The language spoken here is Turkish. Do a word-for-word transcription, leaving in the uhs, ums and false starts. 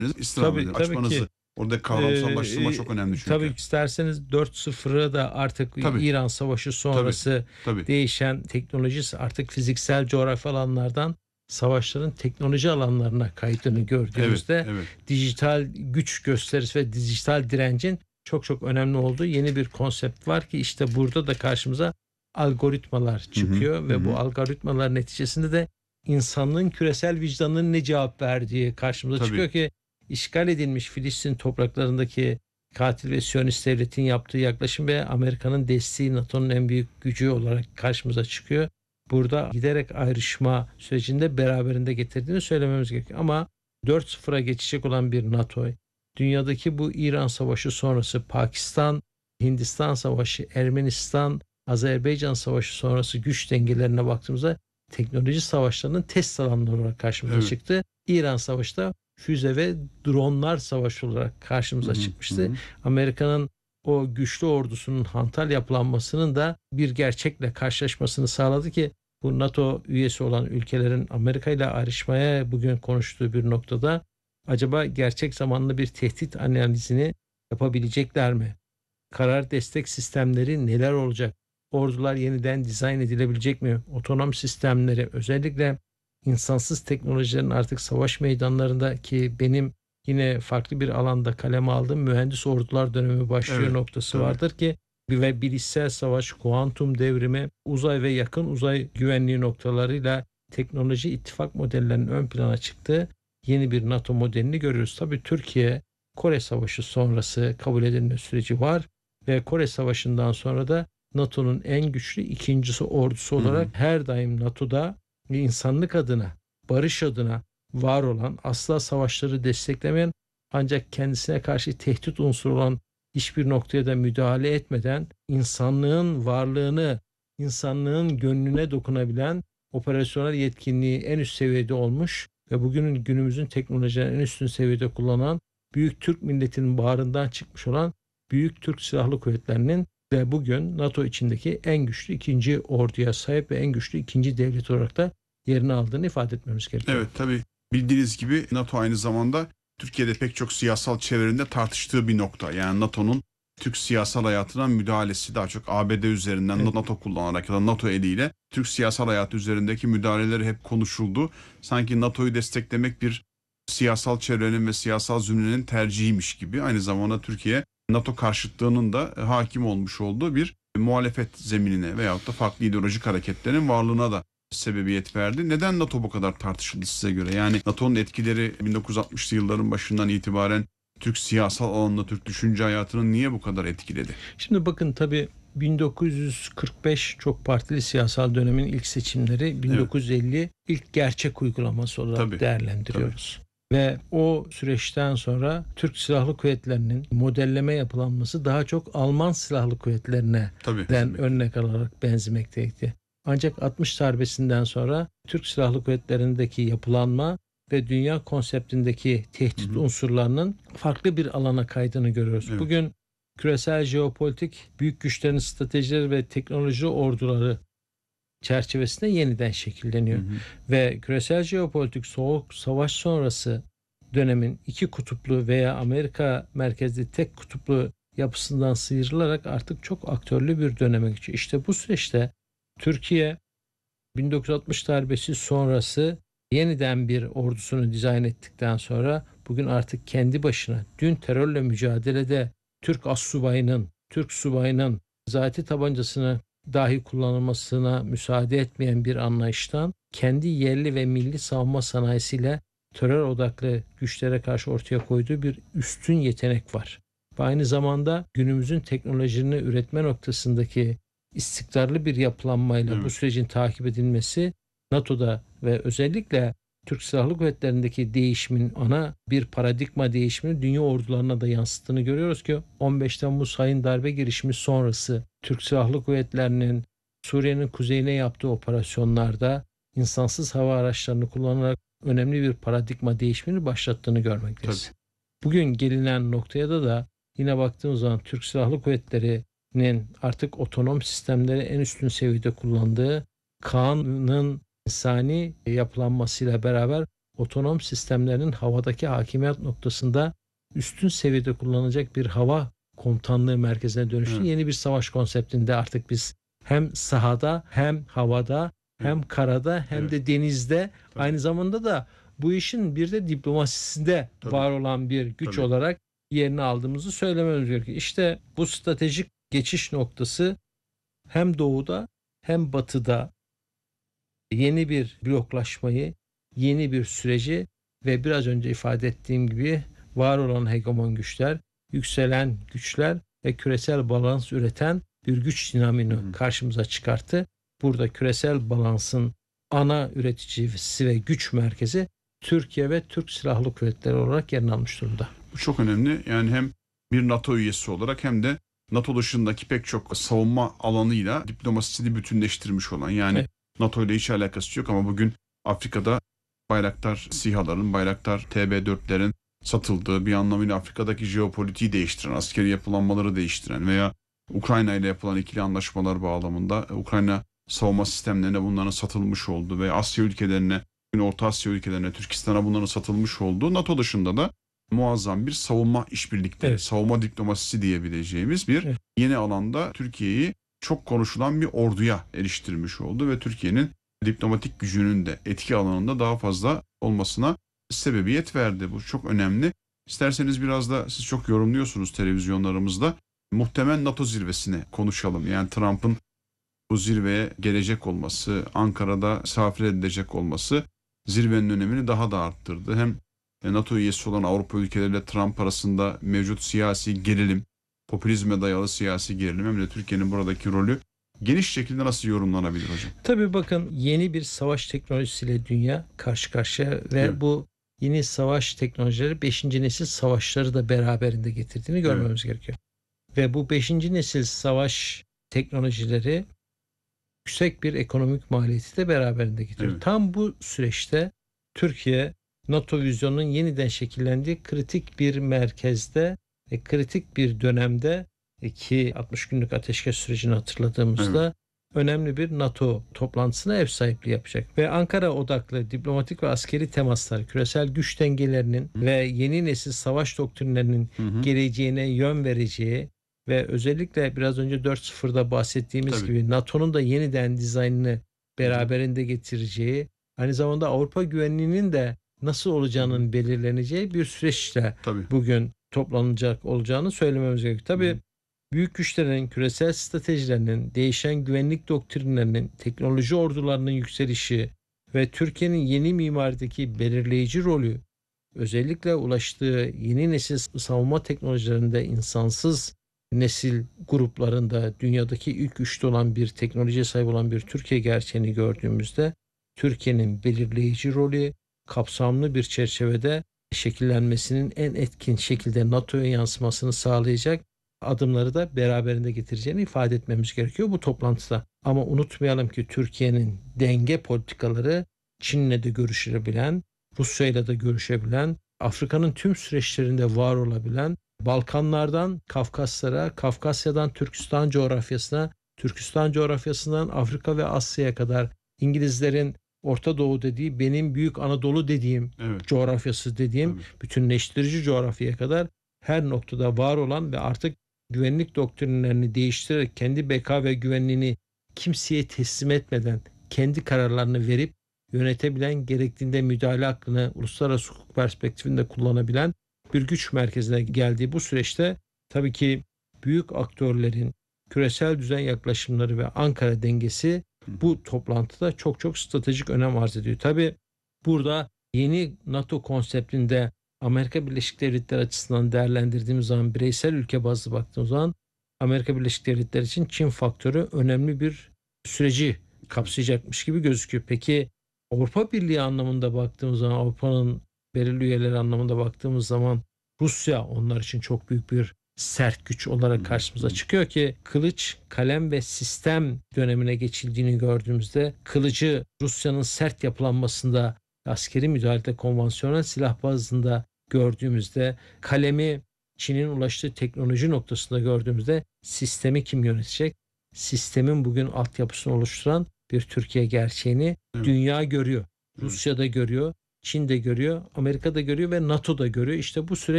Tabii, tabii açmanızı, ki. orada kavramsallaştırma Eee, çok önemli tabii çünkü. isterseniz dört sıfırı da artık Tabii, İran Savaşı tabii, sonrası tabii. değişen teknoloji artık fiziksel coğrafi alanlardan savaşların teknoloji alanlarına kaydığını Evet, gördüğümüzde evet. dijital güç gösterisi ve dijital direncin çok çok önemli olduğu yeni bir konsept var ki işte burada da karşımıza algoritmalar Hı hı, çıkıyor hı ve bu hı. algoritmalar neticesinde de insanlığın küresel vicdanının ne cevap verdiği karşımıza Tabii, çıkıyor ki işgal edilmiş Filistin topraklarındaki katil ve Siyonist devletin yaptığı yaklaşım ve Amerika'nın desteği NATO'nun en büyük gücü olarak karşımıza çıkıyor. Burada giderek ayrışma sürecinde beraberinde getirdiğini söylememiz gerekiyor. Ama dört sıfıra geçecek olan bir NATO, dünyadaki bu İran Savaşı sonrası Pakistan, Hindistan Savaşı, Ermenistan, Azerbaycan Savaşı sonrası güç dengelerine baktığımızda teknoloji savaşlarının test alanları olarak karşımıza evet. çıktı. İran Savaşı da füze ve dronlar savaşı olarak Hı karşımıza hı, hı çıkmıştı. hı. Amerika'nın o güçlü ordusunun hantal yapılanmasının da bir gerçekle karşılaşmasını sağladı ki bu NATO üyesi olan ülkelerin Amerika ile ayrışmaya bugün konuştuğu bir noktada acaba gerçek zamanlı bir tehdit analizini yapabilecekler mi? Karar destek sistemleri neler olacak? Ordular yeniden dizayn edilebilecek mi? Otonom sistemleri özellikle insansız teknolojilerin artık savaş meydanlarında ki benim yine farklı bir alanda kaleme aldığım mühendis ordular dönemi başlıyor Evet, noktası tabii. vardır ki ve bilişsel savaş, kuantum devrimi, uzay ve yakın uzay güvenliği noktalarıyla teknoloji ittifak modellerinin ön plana çıktığı yeni bir NATO modelini görüyoruz. Tabii Türkiye Kore Savaşı sonrası kabul edilme süreci var ve Kore Savaşı'ndan sonra da NATO'nun en güçlü ikincisi ordusu Hı olarak hı. her daim NATO'da insanlık adına, barış adına var olan, asla savaşları desteklemeyen ancak kendisine karşı tehdit unsuru olan hiçbir noktaya da müdahale etmeden insanlığın varlığını, insanlığın gönlüne dokunabilen operasyonel yetkinliği en üst seviyede olmuş ve bugünün günümüzün teknolojilerini en üstün seviyede kullanan Büyük Türk milletinin bağrından çıkmış olan Büyük Türk Silahlı Kuvvetleri'nin ve bugün NATO içindeki en güçlü ikinci orduya sahip ve en güçlü ikinci devlet olarak da yerini aldığını ifade etmemiz gerekiyor. Evet, tabii. Bildiğiniz gibi NATO aynı zamanda Türkiye'de pek çok siyasal çevrelerinde tartıştığı bir nokta. Yani NATO'nun Türk siyasal hayatına müdahalesi daha çok A B D üzerinden Evet. NATO kullanarak ya da NATO eliyle Türk siyasal hayatı üzerindeki müdahaleleri hep konuşuldu. Sanki NATO'yu desteklemek bir siyasal çevrenin ve siyasal zümrenin tercihiymiş gibi. Aynı zamanda Türkiye NATO karşıtlığının da hakim olmuş olduğu bir muhalefet zeminine veyahut da farklı ideolojik hareketlerin varlığına da sebebiyet verdi. Neden NATO bu kadar tartışıldı size göre? Yani NATO'nun etkileri bin dokuz yüz altmışlı yılların başından itibaren Türk siyasal alanında Türk düşünce hayatını niye bu kadar etkiledi? Şimdi bakın tabii bin dokuz yüz kırk beş çok partili siyasal dönemin ilk seçimleri, Evet, bin dokuz yüz elli ilk gerçek uygulaması olarak tabii, tabii. değerlendiriyoruz. Ve o süreçten sonra Türk Silahlı Kuvvetleri'nin modelleme yapılanması daha çok Alman Silahlı Kuvvetleri'ne Tabii, den kesinlikle. örnek alarak benzemekteydi. Ancak altmış darbesinden sonra Türk Silahlı Kuvvetleri'ndeki yapılanma ve dünya konseptindeki Hı tehdit hı. unsurlarının farklı bir alana kaydığını görüyoruz. Evet. Bugün küresel jeopolitik büyük güçlerin stratejileri ve teknoloji orduları çerçevesinde yeniden Hı şekilleniyor. hı. Ve küresel jeopolitik soğuk savaş sonrası dönemin iki kutuplu veya Amerika merkezli tek kutuplu yapısından sıyrılarak artık çok aktörlü bir döneme geçiyor. İşte bu süreçte Türkiye bin dokuz yüz altmış darbesi sonrası yeniden bir ordusunu dizayn ettikten sonra bugün artık kendi başına dün terörle mücadelede Türk astsubayının, Türk subayının zati tabancasını dahi kullanılmasına müsaade etmeyen bir anlayıştan kendi yerli ve milli savunma sanayisiyle terör odaklı güçlere karşı ortaya koyduğu bir üstün yetenek var. Ve aynı zamanda günümüzün teknolojini üretme noktasındaki istikrarlı bir yapılanmayla bu Evet. sürecin takip edilmesi NATO'da ve özellikle Türk Silahlı Kuvvetleri'ndeki değişimin ana bir paradigma değişimini dünya ordularına da yansıttığını görüyoruz ki on beş Temmuz hain darbe girişimi sonrası Türk Silahlı Kuvvetleri'nin Suriye'nin kuzeyine yaptığı operasyonlarda insansız hava araçlarını kullanarak önemli bir paradigma değişimini başlattığını Tabii. görmekteyiz. Bugün gelinen noktaya da da yine baktığımız zaman Türk Silahlı Kuvvetleri'nin artık otonom sistemleri en üstün seviyede kullandığı Kaan'ın insani yapılanmasıyla beraber otonom sistemlerin havadaki hakimiyet noktasında üstün seviyede kullanılacak bir hava komutanlığı merkezine dönüştü. Evet. Yeni bir savaş konseptinde artık biz hem sahada hem havada hem evet. karada hem evet. de denizde Tabii. aynı zamanda da bu işin bir de diplomasisinde Tabii. var olan bir güç Tabii. olarak yerini aldığımızı söylememiz gerekiyor. İşte bu stratejik geçiş noktası hem doğuda hem batıda yeni bir bloklaşmayı, yeni bir süreci ve biraz önce ifade ettiğim gibi var olan hegemon güçler, yükselen güçler ve küresel balans üreten bir güç dinamini hı hı. karşımıza çıkarttı. Burada küresel balansın ana üreticisi ve güç merkezi Türkiye ve Türk Silahlı Kuvvetleri olarak yerini almış durumda. Bu çok önemli. Yani hem bir NATO üyesi olarak hem de NATO dışındaki pek çok savunma alanıyla diplomasisini bütünleştirmiş olan, yani evet. NATO ile hiç alakası yok ama bugün Afrika'da Bayraktar SİHA'ların, Bayraktar T B dörtlerin satıldığı, bir anlamıyla Afrika'daki jeopolitiği değiştiren, askeri yapılanmaları değiştiren veya Ukrayna ile yapılan ikili anlaşmalar bağlamında Ukrayna savunma sistemlerine bunların satılmış olduğu ve Asya ülkelerine, Orta Asya ülkelerine, Türkistan'a bunların satılmış olduğu, NATO dışında da muazzam bir savunma işbirlikleri, evet. savunma diplomasisi diyebileceğimiz bir evet. yeni alanda Türkiye'yi çok konuşulan bir orduya eriştirmiş oldu ve Türkiye'nin diplomatik gücünün de etki alanında daha fazla olmasına sebebiyet verdi. Bu çok önemli. İsterseniz biraz da siz çok yorumluyorsunuz televizyonlarımızda. Muhtemel NATO zirvesine konuşalım. Yani Trump'ın bu zirveye gelecek olması, Ankara'da misafir edilecek olması zirvenin önemini daha da arttırdı. Hem NATO üyesi olan Avrupa ülkeleriyle Trump arasında mevcut siyasi gerilim, popülizme dayalı siyasi gerilim hem de Türkiye'nin buradaki rolü geniş şekilde nasıl yorumlanabilir hocam? Tabii bakın, yeni bir savaş teknolojisiyle dünya karşı karşıya ve evet. bu yeni savaş teknolojileri beşinci nesil savaşları da beraberinde getirdiğini görmemiz evet. gerekiyor. Ve bu beşinci nesil savaş teknolojileri yüksek bir ekonomik maliyeti de beraberinde getiriyor. Evet. Tam bu süreçte Türkiye, NATO vizyonunun yeniden şekillendiği kritik bir merkezde ve kritik bir dönemde ki altmış günlük ateşkes sürecini hatırladığımızda evet. önemli bir NATO toplantısına ev sahipliği yapacak. Ve Ankara odaklı diplomatik ve askeri temaslar, küresel güç dengelerinin hı. ve yeni nesil savaş doktrinlerinin hı hı. geleceğine yön vereceği ve özellikle biraz önce dört sıfırda bahsettiğimiz Tabii. gibi NATO'nun da yeniden dizaynını beraberinde getireceği, aynı zamanda Avrupa güvenliğinin de nasıl olacağının hı. belirleneceği bir süreçle Tabii. bugün toplanacak olacağını söylememiz gerekiyor. Tabii hı. büyük güçlerin, küresel stratejilerinin, değişen güvenlik doktrinlerinin, teknoloji ordularının yükselişi ve Türkiye'nin yeni mimarideki belirleyici rolü, özellikle ulaştığı yeni nesil savunma teknolojilerinde insansız nesil gruplarında dünyadaki ilk üçte olan bir teknolojiye sahip olan bir Türkiye gerçeğini gördüğümüzde Türkiye'nin belirleyici rolü kapsamlı bir çerçevede şekillenmesinin en etkin şekilde NATO'ya yansımasını sağlayacak adımları da beraberinde getireceğini ifade etmemiz gerekiyor bu toplantıda. Ama unutmayalım ki Türkiye'nin denge politikaları Çin'le de görüşebilen, Rusya'yla da görüşebilen, Afrika'nın tüm süreçlerinde var olabilen, Balkanlardan Kafkaslara, Kafkasya'dan Türkistan coğrafyasına, Türkistan coğrafyasından Afrika ve Asya'ya kadar İngilizlerin Orta Doğu dediği, benim Büyük Anadolu dediğim evet. coğrafyası dediğim Tabii. bütünleştirici coğrafyaya kadar her noktada var olan ve artık güvenlik doktrinlerini değiştirerek kendi beka ve güvenliğini kimseye teslim etmeden kendi kararlarını verip yönetebilen, gerektiğinde müdahale hakkını uluslararası hukuk perspektifinde kullanabilen bir güç merkezine geldiği bu süreçte tabii ki büyük aktörlerin küresel düzen yaklaşımları ve Ankara dengesi bu toplantıda çok çok stratejik önem arz ediyor. Tabii burada yeni NATO konseptinde Amerika Birleşik Devletleri açısından değerlendirdiğimiz zaman, bireysel ülke bazlı baktığımız zaman Amerika Birleşik Devletleri için Çin faktörü önemli bir süreci kapsayacakmış gibi gözüküyor. Peki Avrupa Birliği anlamında baktığımız zaman, Avrupa'nın belirli üyeleri anlamında baktığımız zaman Rusya onlar için çok büyük bir sert güç olarak karşımıza çıkıyor ki kılıç, kalem ve sistem dönemine geçildiğini gördüğümüzde kılıcı Rusya'nın sert yapılanmasında, askeri müdahalede konvansiyonel silah bazında gördüğümüzde, kalemi Çin'in ulaştığı teknoloji noktasında gördüğümüzde sistemi kim yönetecek? Sistemin bugün altyapısını oluşturan bir Türkiye gerçeğini evet. dünya görüyor. Evet. Rusya da görüyor. Çin de görüyor, Amerika da görüyor ve NATO da görüyor. İşte bu süreç